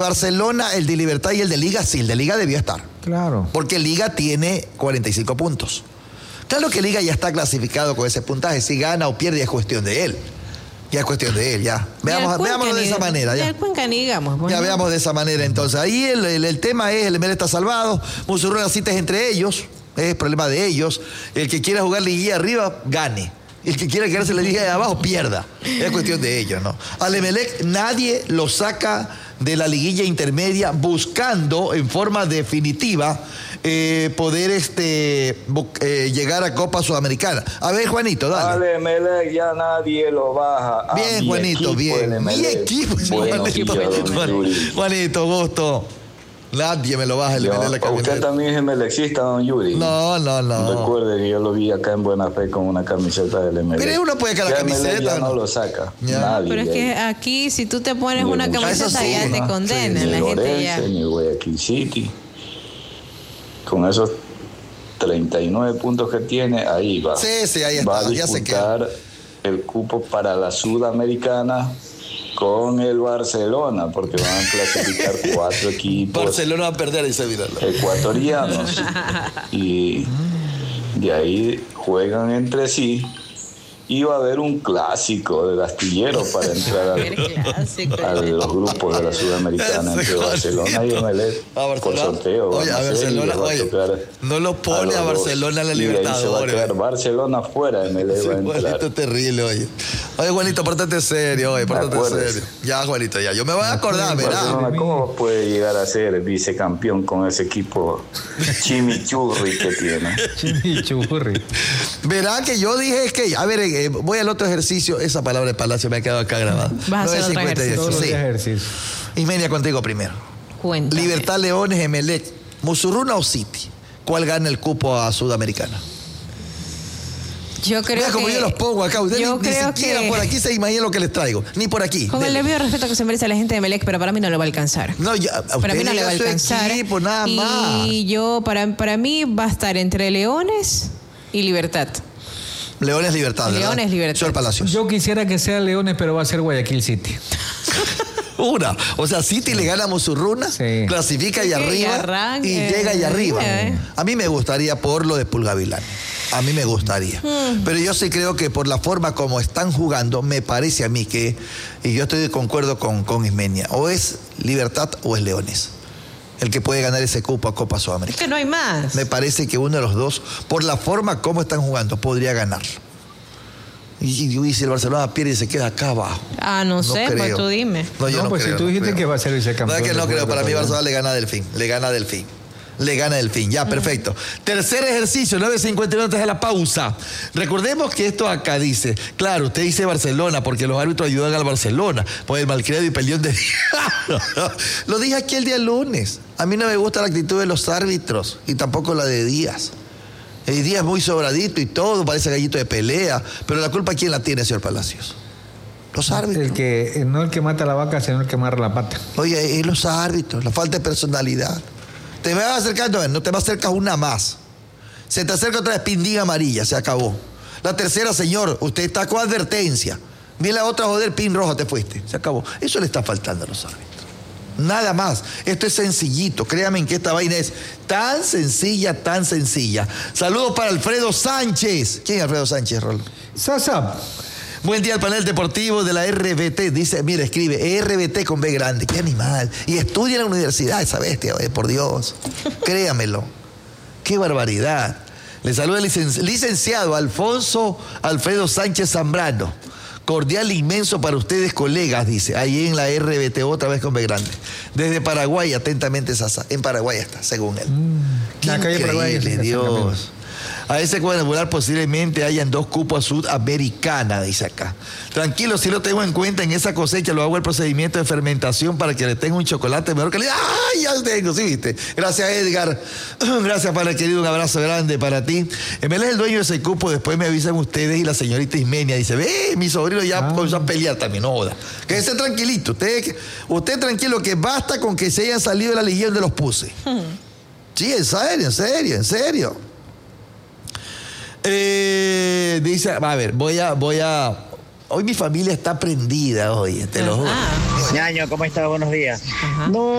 Barcelona, el de Libertad y el de Liga, sí, el de Liga debió estar. Claro. Porque Liga tiene 45 puntos. Claro que Liga ya está clasificado con ese puntaje. Si gana o pierde, ya es cuestión de él. Ya es cuestión de él, ya. Veámoslo de esa manera. Ya. El Cuenca ni digamos. Bueno. Ya veamos de esa manera. Entonces, ahí el tema es, el Emelec está salvado. Musurruna cita es entre ellos. Es problema de ellos. El que quiera jugar liguilla arriba, gane. El que quiera quedarse en la liguilla de abajo, pierda. Es cuestión de ellos, ¿no? Al Emelec nadie lo saca de la liguilla intermedia buscando en forma definitiva poder llegar a Copa Sudamericana. A ver, Juanito, dale. Al Emelec ya nadie lo baja. Bien, Juanito, bien. Mi equipo, bueno, Juanito, gusto. Nadie me lo baja el Emelec la camiseta. Usted también es emelecista, don Yuri. No. Recuerde que yo lo vi acá en Buena Fe con una camiseta del Emelec. Pero uno puede que la camiseta ya no lo saca. Nadie. Pero es que aquí, si tú te pones una camiseta, ya te condenan. La gente ya. Ni Guayaquil City. Con esos 39 puntos que tiene, ahí va. Sí, ahí está. Va a disputar el cupo para la Sudamericana con el Barcelona, porque van a clasificar 4 equipos. Barcelona va a perder, dice Vidal. Ecuatorianos. Y de ahí juegan entre sí. Y va a haber un clásico del astillero para entrar a los grupos de la Sudamericana entre Barcelona y Emelec por sorteo. Oye, a Barcelona, no lo pone a Barcelona en la Libertadores. Se va a fuera, Emelec va a entrar. Juanito, terrible, oye. Oye, Juanito, pórtate serio, serio. Ya, Juanito, ya. Yo me voy a acordar, ¿verdad? ¿Cómo puede llegar a ser vicecampeón con ese equipo chimichurri que tiene? Chimichurri. Verán que yo dije que, a ver, voy al otro ejercicio. Esa palabra de Palacio me ha quedado acá grabada. Vas a hacer otro ejercicio. Sí. Ejercicio. Ismenia, contigo primero. Cuéntame. Libertad, Leones, Emelec, Musurruna o City. ¿Cuál gana el cupo a Sudamericana? Yo creo que... como yo los pongo acá. Ustedes ni siquiera por aquí se imaginan lo que les traigo. Ni por aquí. Con el debido respeto que se merece la gente de Emelec, pero para mí no le va a alcanzar. No, para mí no le va a alcanzar. Equipo, nada más. Y yo, para mí, va a estar entre Leones y Libertad. Leones Libertad, ¿verdad? Leones Libertad. Señor Palacios. Yo quisiera que sea Leones, pero va a ser Guayaquil City. O sea, City le gana a Musurruna, clasifica allá arriba y llega allá arriba. A mí me gustaría por lo de Pulgavilán. A mí me gustaría. Pero yo sí creo que por la forma como están jugando, me parece a mí que, y yo estoy de concuerdo con Ismenia, o es Libertad o es Leones el que puede ganar ese cupo a Copa Sudamericana. Es que no hay más. Me parece que uno de los dos, por la forma como están jugando, podría ganar. Y si el Barcelona pierde y se queda acá abajo. No sé, pues tú dime. No, yo no pues creo, si tú dijiste que va a ser vicecampeón. No, es que no creo. Para mí Barcelona le gana Delfín. Ya, perfecto. Tercer ejercicio, 9:59 antes de la pausa. Recordemos que esto acá dice, claro, usted dice Barcelona porque los árbitros ayudan al Barcelona, pues el malcriado y peleón de... Lo dije aquí el día lunes. A mí no me gusta la actitud de los árbitros y tampoco la de Díaz. El Díaz es muy sobradito y todo, parece gallito de pelea, pero la culpa ¿quién la tiene, señor Palacios? Los árbitros. No el que mata la vaca, sino el que amarra la pata. Oye, los árbitros, la falta de personalidad. Te vas acercando, no te vas acercas una más. Se te acerca otra vez, pindín amarilla, se acabó. La tercera, señor, usted está con advertencia. Viene la otra, joder, pin roja, te fuiste. Se acabó. Eso le está faltando a los árbitros. Nada más. Esto es sencillito. Créanme que esta vaina es tan sencilla. Saludos para Alfredo Sánchez. ¿Quién es Alfredo Sánchez, Rol? Sasa. Buen día al panel deportivo de la RBT. Dice, mira, escribe, RBT con B grande. Qué animal. Y estudia en la universidad esa bestia, por Dios. Créamelo. Qué barbaridad. Le saluda el licenciado Alfonso Alfredo Sánchez Zambrano. Cordial inmenso para ustedes, colegas, dice. Ahí en la RBT, otra vez con B grande. Desde Paraguay, atentamente, Sasa. En Paraguay está, según él. Qué increíble, Dios. A ese cuadrangular posiblemente hayan 2 cupos a Sudamericana, dice acá. Tranquilo, si lo tengo en cuenta en esa cosecha, lo hago el procedimiento de fermentación para que le tenga un chocolate mejor calidad. ¡Ay, ya lo tengo! Sí, viste. Gracias, Edgar. Gracias, padre querido. Un abrazo grande para ti. Él es el dueño de ese cupo, después me avisan ustedes y la señorita Ismenia dice, ve, mi sobrino ya comenzó a pelear también, no joda. Quédese tranquilito. Usted tranquilo, que basta con que se hayan salido de la liguilla donde los puse. Sí, en serio. Dice, a ver, voy a... Hoy mi familia está prendida, oye, te lo juro. Ñaño, ¿cómo estás? Buenos días. Ajá. No.